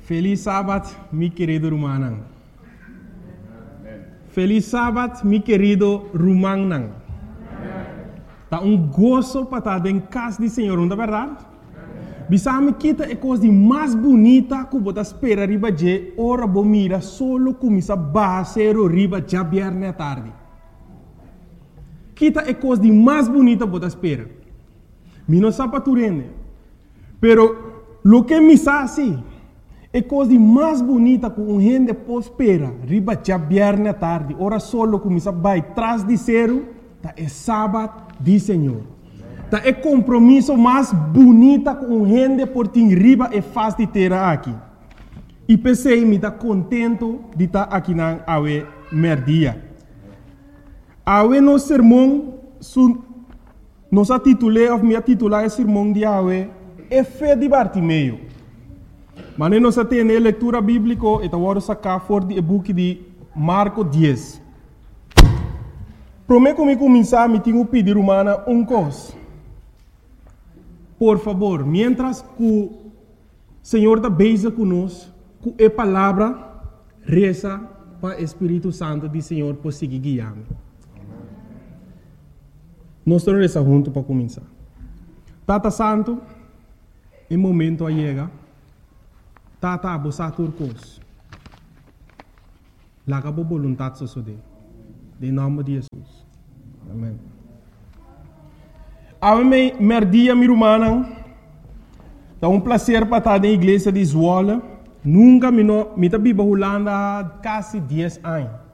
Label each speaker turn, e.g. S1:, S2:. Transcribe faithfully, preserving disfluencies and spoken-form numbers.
S1: Feliz sábado, mi querido Rumanang. Feliz sábado, mi querido Rumanang. Tá um gozo para estar em casa do Senhor, não é verdade? Bisame kita é coisa mais bonita que você espera riba de ora bo mira solo começa basero riba já viernes à tarde. Kita é coisa mais bonita que você espera. Mi não sabe turene. Pero lo que me sabe é coisa mais bonita que um gente pode esperar riba já viernes à tarde. Ora solo começa vai trás de zero, tá é sábado do Senhor. Tá é compromisso mais bonita com um gente por tim riba é fácil de ter aqui. E pensei me tá contento de estar aqui na awe merdia. Awe no sermão su nos titulei of me titular o sermão de awe é fé de Bartimeu. Mas nós temos a leitura bíblica e vamos sacar fora do book de Marcos dez. Prometo que começar me tenho pedir humana um coisa. Por favor, mientras que o Senhor está beija conosco, com a palavra, reza para o Espírito Santo do Senhor por seguir guiando. Nós estamos rezando juntos para começar. Tata Santo, em momento a chega, Tata abosa turcos. Laga por vontade sosode. Em nome de Jesus. Amém. Ame merdia mi rumana. É um prazer para estar na igreja de Zwolle. Nunca me no me tá biba Holanda quase dez anos.